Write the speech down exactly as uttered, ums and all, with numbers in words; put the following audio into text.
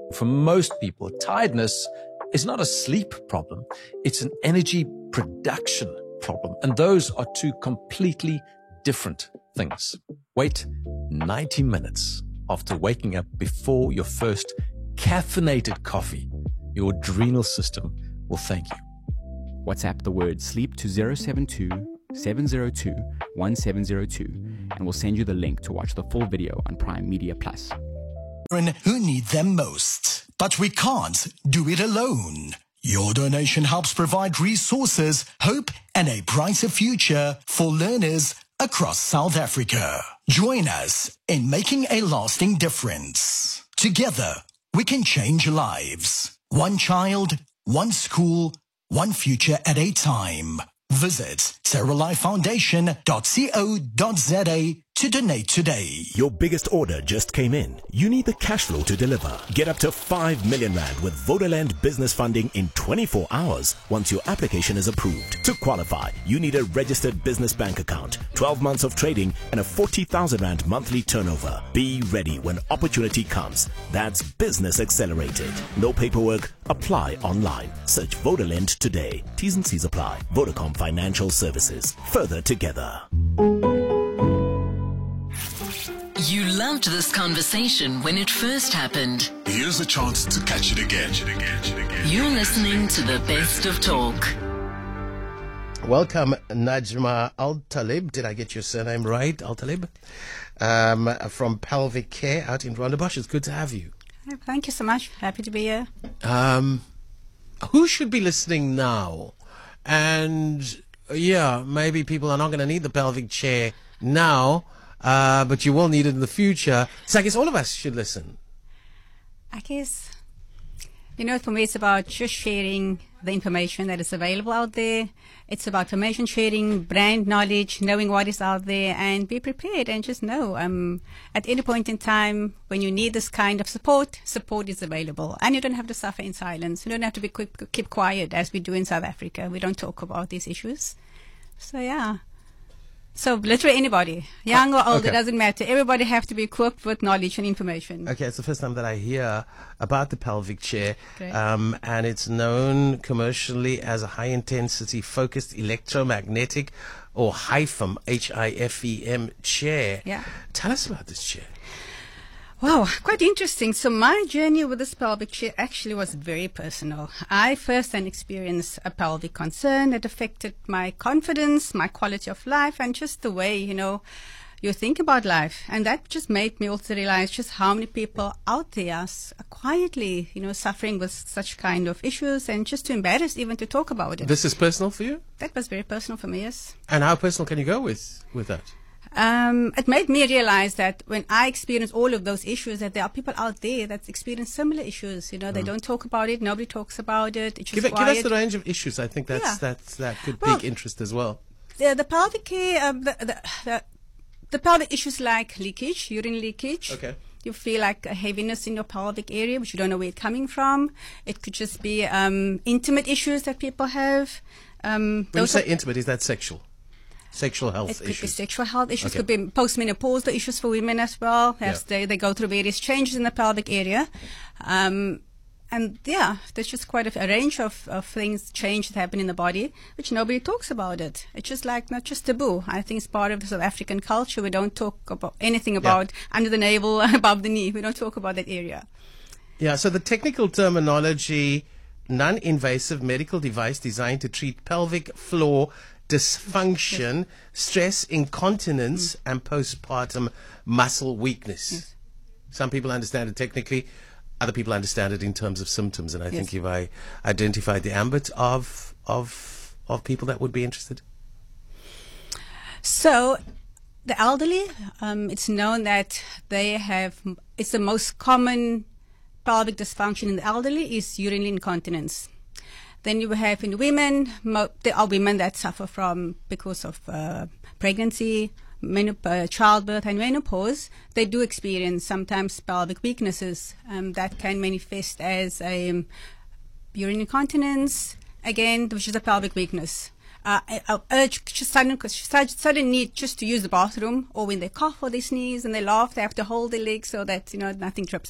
For most people, tiredness is not a sleep problem. It's an energy production problem. And those are two completely different things. Wait ninety minutes after waking up before your first caffeinated coffee. Your adrenal system will thank you. WhatsApp the word sleep to zero seven two, seven zero two, one seven zero two and we'll send you the link to watch the full video on Prime Media Plus. Who need them most, but we can't do it alone. Your donation helps provide resources, hope, and a brighter future for learners across South Africa. Join us in making a lasting difference. Together, we can change lives. One child, one school, one future at a time. Visit Seralife Foundation dot co dot za to donate today. Your biggest order just came in. You need the cash flow to deliver. Get up to five million rand with Vodaland business funding in twenty-four hours once your application is approved. To qualify, you need a registered business bank account, twelve months of trading, and a forty thousand rand monthly turnover. Be ready when opportunity comes. That's Business Accelerated. No paperwork. Apply online. Search Vodaland today. T's and C's apply. Vodacom Financial Services. Further together. You loved this conversation when it first happened. Here's a chance to catch it again. You're listening to the best of talk. Welcome, Najma Al-Talib. Did I get your surname right, Al-Talib? Um, from Pelvic Care out in Rondebosch. It's good to have you. Thank you so much. Happy to be here. Um, who should be listening now? And, yeah, maybe people are not going to need the pelvic chair now, uh, but you will need it in the future. So I guess all of us should listen. I guess, you know, for me, it's about just sharing the information that is available out there. It's about information sharing, brand knowledge, knowing what is out there, and be prepared and just know um, at any point in time when you need this kind of support, support is available. And you don't have to suffer in silence. You don't have to be quick, keep quiet as we do in South Africa. We don't talk about these issues. So, yeah. So literally anybody, young or older, okay. Doesn't matter. Everybody have to be equipped with knowledge and information. Okay, it's the first time that I hear about the pelvic chair, Great. um, and it's known commercially as a high-intensity focused electromagnetic or HIFEM, H I F E M chair. Yeah. Tell us about this chair. Wow, quite interesting. So my journey with this pelvic chair actually was very personal. I first then experienced a pelvic concern that affected my confidence, my quality of life, and just the way, you know, you think about life. And that just made me also realize just how many people out there are quietly, you know, suffering with such kind of issues and just too embarrassed even to talk about it. This is personal for you? That was very personal for me, yes. And how personal can you go with, with that? Um, it made me realize that when I experience all of those issues, that there are people out there that experience similar issues. You know, they Mm. don't talk about it. Nobody talks about it. It's just Give, it, give quiet. us the range of issues. I think that's, Yeah. that's, that could Well, pique interest as well. The, the pelvic care, um, the, the, the, the pelvic issues like leakage, urine leakage. Okay. You feel like a heaviness in your pelvic area, but you don't know where it's coming from. It could just be um, intimate issues that people have. Um, When you those say are- intimate, is that sexual? Sexual health It could issues? be sexual health issues, Okay. could be postmenopausal issues for women as well. As Yeah. they, they go through various changes in the pelvic area. Um, and yeah, there's just quite a, a range of, of things, change that happen in the body, which nobody talks about it. It's just like not just taboo. I think it's part of the South African culture. We don't talk about anything about under the navel, above the knee. We don't talk about that area. Yeah, so the technical terminology, non-invasive medical device designed to treat pelvic floor dysfunction, yes. stress, incontinence, mm. and postpartum muscle weakness. Yes. Some people understand it technically, other people understand it in terms of symptoms, and I yes. think if I identified the ambit of of of people that would be interested. So, the elderly, um, it's known that they have, it's the most common pelvic dysfunction in the elderly is urinary incontinence. Then you have in women, mo- there are women that suffer from, because of uh, pregnancy, menop- uh, childbirth and menopause, they do experience sometimes pelvic weaknesses um, that can manifest as a um, urinary incontinence, again, which is a pelvic weakness. Uh, a, a urge, just sudden, sudden need just to use the bathroom, or when they cough or they sneeze and they laugh, they have to hold their legs so that, you know, nothing trips